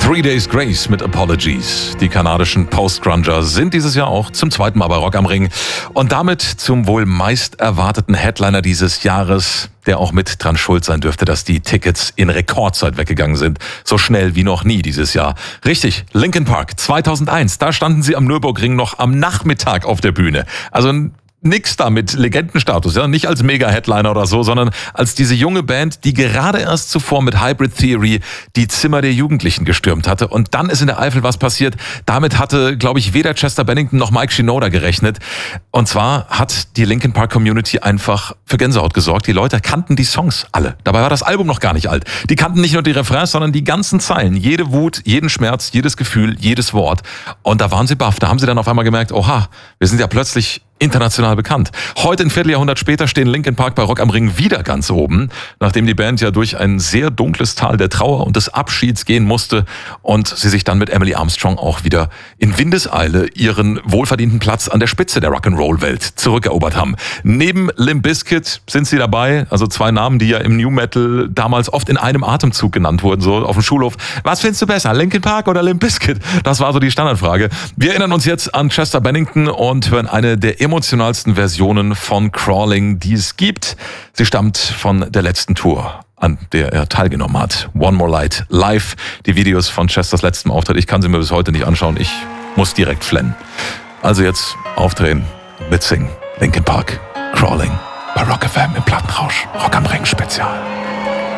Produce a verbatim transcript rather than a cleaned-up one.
Three Days Grace mit Apologies. Die kanadischen Post-Grunger sind dieses Jahr auch zum zweiten Mal bei Rock am Ring. Und damit zum wohl meist erwarteten Headliner dieses Jahres, der auch mit dran schuld sein dürfte, dass die Tickets in Rekordzeit weggegangen sind. So schnell wie noch nie dieses Jahr. Richtig, Linkin Park zweitausendeins. Da standen sie am Nürburgring noch am Nachmittag auf der Bühne. Also nix da mit Legendenstatus, ja, nicht als Mega-Headliner oder so, sondern als diese junge Band, die gerade erst zuvor mit Hybrid Theory die Zimmer der Jugendlichen gestürmt hatte. Und dann ist in der Eifel was passiert. Damit hatte, glaube ich, weder Chester Bennington noch Mike Shinoda gerechnet. Und zwar hat die Linkin Park Community einfach für Gänsehaut gesorgt. Die Leute kannten die Songs alle. Dabei war das Album noch gar nicht alt. Die kannten nicht nur die Refrains, sondern die ganzen Zeilen. Jede Wut, jeden Schmerz, jedes Gefühl, jedes Wort. Und da waren sie baff. Da haben sie dann auf einmal gemerkt, oha, wir sind ja plötzlich international bekannt. Heute, ein Vierteljahrhundert später, stehen Linkin Park bei Rock am Ring wieder ganz oben, nachdem die Band ja durch ein sehr dunkles Tal der Trauer und des Abschieds gehen musste und sie sich dann mit Emily Armstrong auch wieder in Windeseile ihren wohlverdienten Platz an der Spitze der Rock'n'Roll-Welt zurückerobert haben. Neben Limp Bizkit sind sie dabei, also zwei Namen, die ja im New Metal damals oft in einem Atemzug genannt wurden, so auf dem Schulhof. Was findest du besser, Linkin Park oder Limp Bizkit? Das war so die Standardfrage. Wir erinnern uns jetzt an Chester Bennington und hören eine der emotionalsten Versionen von Crawling, die es gibt. Sie stammt von der letzten Tour, an der er teilgenommen hat. One More Light live. Die Videos von Chesters letztem Auftritt, ich kann sie mir bis heute nicht anschauen. Ich muss direkt flennen. Also jetzt aufdrehen, mitsingen. Linkin Park, Crawling bei Rock F M im Plattenrausch. Rock am Ring Spezial.